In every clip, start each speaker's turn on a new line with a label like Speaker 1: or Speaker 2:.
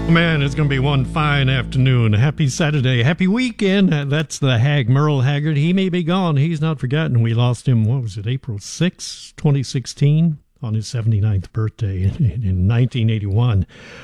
Speaker 1: Man, it's going to be one fine afternoon. Happy Saturday. Happy weekend. That's the Hag, Merle Haggard. He may be gone. He's not forgotten. We lost him, what was it, April 6, 2016, on his 79th birthday in 1981.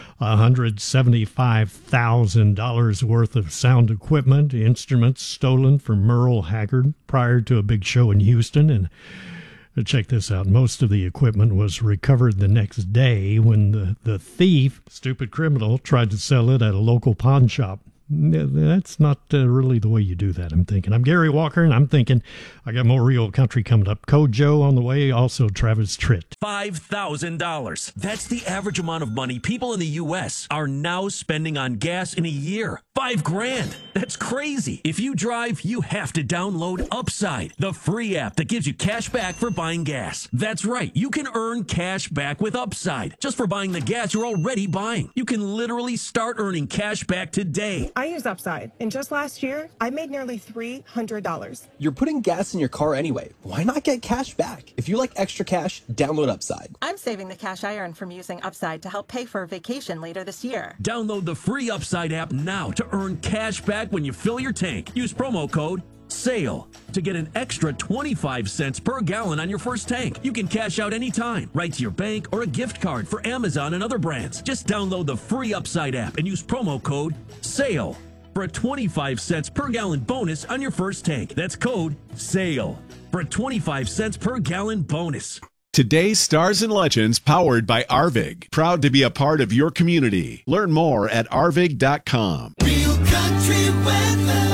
Speaker 1: $175,000 worth of sound equipment, instruments stolen from Merle Haggard prior to a big show in Houston. And check this out. Most of the equipment was recovered the next day when the thief, stupid criminal, tried to sell it at a local pawn shop. That's not really the way you do that, I'm thinking. I'm Gary Walker, and I'm thinking I got more real country coming up. Code Joe on the way, also Travis Tritt.
Speaker 2: $5,000. That's the average amount of money people in the U.S. are now spending on gas in a year. $5,000. That's crazy. If you drive, you have to download Upside, the free app that gives you cash back for buying gas. That's right. You can earn cash back with Upside just for buying the gas you're already buying. You can literally start earning cash back today.
Speaker 3: I use Upside, and just last year, I made nearly $300.
Speaker 4: You're putting gas in your car anyway. Why not get cash back? If you like extra cash, download Upside.
Speaker 5: I'm saving the cash I earn from using Upside to help pay for a vacation later this year.
Speaker 2: Download the free Upside app now to earn cash back when you fill your tank. Use promo code SALE to get an extra 25 cents per gallon on your first tank. You can cash out anytime, right to your bank or a gift card for Amazon and other brands. Just download the free Upside app and use promo code SALE for a 25 cents per gallon bonus on your first tank. That's code SALE for a 25 cents per gallon bonus.
Speaker 6: Today's Stars and Legends powered by Arvig. Proud to be a part of your community. Learn more at arvig.com.
Speaker 7: Real country weather.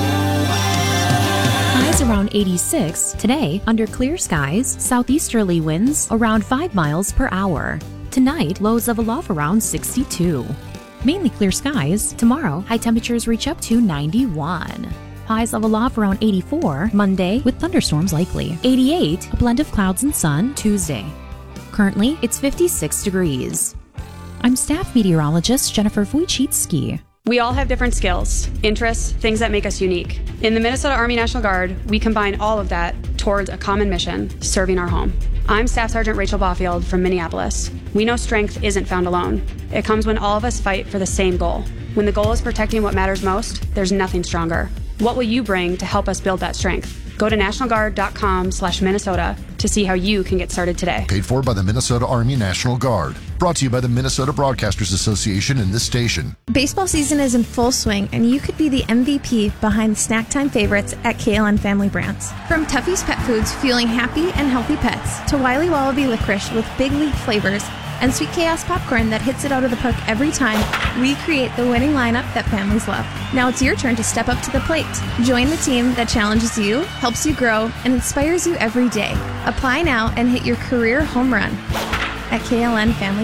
Speaker 8: Highs around 86. Today, under clear skies, southeasterly winds around 5 miles per hour. Tonight, lows of aloft around 62. Mainly clear skies. Tomorrow, high temperatures reach up to 91. Highs level off around 84 Monday with thunderstorms likely. 88, a blend of clouds and sun Tuesday. Currently, it's 56 degrees. I'm staff meteorologist Jennifer Wojcicki.
Speaker 9: We all have different skills, interests, things that make us unique. In the Minnesota Army National Guard, we combine all of that towards a common mission, serving our home. I'm Staff Sergeant Rachel Baufield from Minneapolis. We know strength isn't found alone. It comes when all of us fight for the same goal. When the goal is protecting what matters most, there's nothing stronger. What will you bring to help us build that strength? Go to nationalguard.com/Minnesota to see how you can get started today.
Speaker 10: Paid for by the Minnesota Army National Guard. Brought to you by the Minnesota Broadcasters Association and this station.
Speaker 11: Baseball season is in full swing, and you could be the MVP behind the snack time favorites at KLN Family Brands. From Tuffy's Pet Foods, fueling happy and healthy pets, to Wiley Wallaby Licorice with big league flavors, and Sweet Chaos Popcorn that hits it out of the park every time, we create the winning lineup that families love. Now it's your turn to step up to the plate. Join the team that challenges you, helps you grow, and inspires you every day. Apply now and hit your career home run at KLN Family